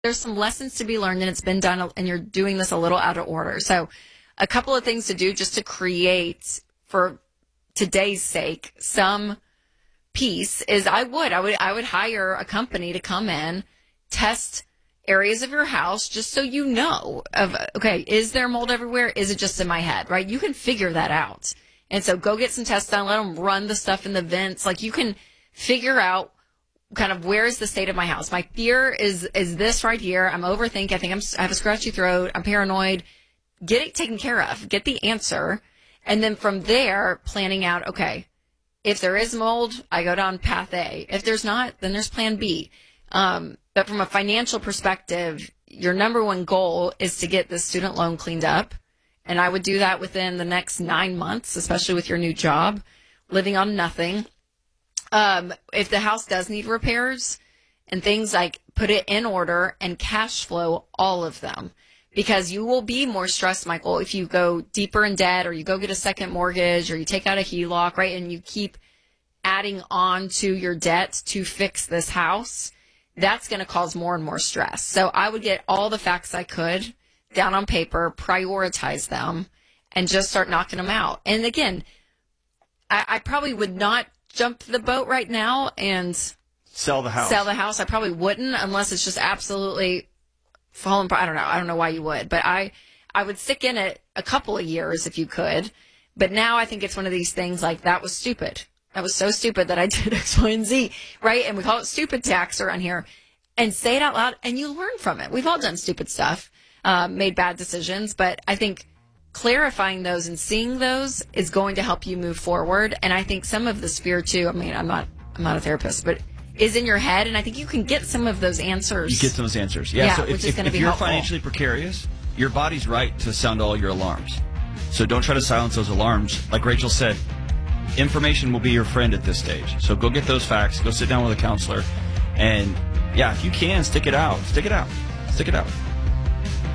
there's some lessons to be learned, and it's been done, and you're doing this a little out of order. So a couple of things to do just to create, for today's sake, some peace is I would hire a company to come in, test areas of your house just so you know of, okay, is there mold everywhere? Is it just in my head, right? You can figure that out. And so go get some tests done. Let them run the stuff in the vents. Like, you can figure out kind of where is the state of my house. My fear is this right here. I'm overthinking. I think I have a scratchy throat. I'm paranoid. Get it taken care of. Get the answer. And then from there, planning out, okay, if there is mold, I go down path A. If there's not, then there's plan B. But from a financial perspective, your number one goal is to get this student loan cleaned up. And I would do that within the next 9 months, especially with your new job, living on nothing. If the house does need repairs and things, like put it in order and cash flow all of them, because you will be more stressed, Michael, if you go deeper in debt, or you go get a second mortgage, or you take out a HELOC, right? And you keep adding on to your debt to fix this house. That's going to cause more and more stress. So I would get all the facts I could down on paper, prioritize them, and just start knocking them out. And again, I probably would not jump the boat right now and sell the house. I probably wouldn't, unless it's just absolutely falling apart. I don't know why you would, but I would stick in it a couple of years if you could. But now I think it's one of these things like, that was stupid. That was so stupid that I did X, Y, and Z, right? And we call it stupid tax around here. And say it out loud, and you learn from it. We've all done stupid stuff, made bad decisions, but I think clarifying those and seeing those is going to help you move forward. And I think some of this fear too, I mean, I'm not a therapist, but is in your head, and I think you can get some of those answers. You get some of those answers. Yeah, so which is going to be you're helpful. Financially precarious, your body's right to sound all your alarms. So don't try to silence those alarms. Like Rachel said, information will be your friend at this stage. So go get those facts, go sit down with a counselor, and yeah, if you can, stick it out. Stick it out. Stick it out.